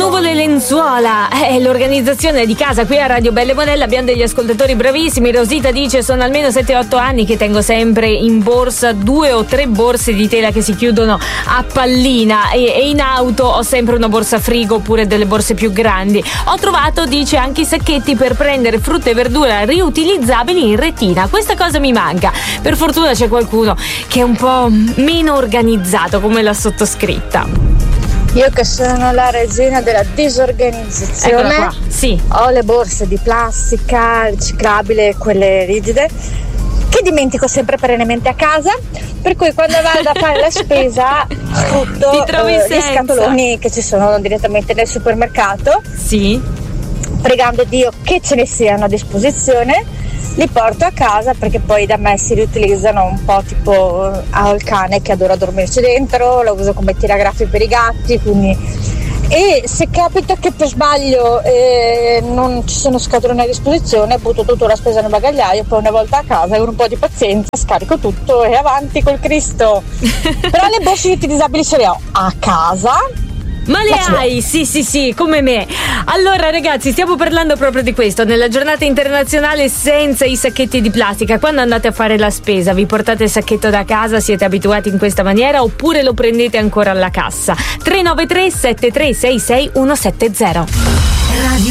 Nuvole e lenzuola, l'organizzazione di casa qui a Radio Belle Monelle. Abbiamo degli ascoltatori bravissimi. Rosita dice: sono almeno 7-8 anni che tengo sempre in borsa 2 o 3 borse di tela che si chiudono a pallina, e in auto ho sempre una borsa frigo oppure delle borse più grandi. Ho trovato, dice, anche i sacchetti per prendere frutta e verdura riutilizzabili in retina. Questa cosa mi manca. Per fortuna c'è qualcuno che è un po' meno organizzato come la sottoscritta. Io che sono la regina della disorganizzazione, sì, ho le borse di plastica riciclabile, quelle rigide, che dimentico sempre perennemente a casa, per cui quando vado a fare la spesa sfrutto gli scatoloni che ci sono direttamente nel supermercato, sì, pregando Dio che ce ne siano a disposizione. Li porto a casa perché poi da me si riutilizzano un po', tipo ho il cane che adora dormirci dentro, lo uso come tiragraffi per i gatti, quindi. E se capita che per sbaglio non ci sono scatoloni a disposizione, butto tutto la spesa nel bagagliaio, poi una volta a casa con un po' di pazienza scarico tutto e avanti col Cristo. Però le borse riutilizzabili ce le ho a casa. Ma le hai? Sì, come me. Allora ragazzi, stiamo parlando proprio di questo. Nella giornata internazionale senza i sacchetti di plastica, quando andate a fare la spesa, vi portate il sacchetto da casa? Siete abituati in questa maniera oppure lo prendete ancora alla cassa? 393 7366 170.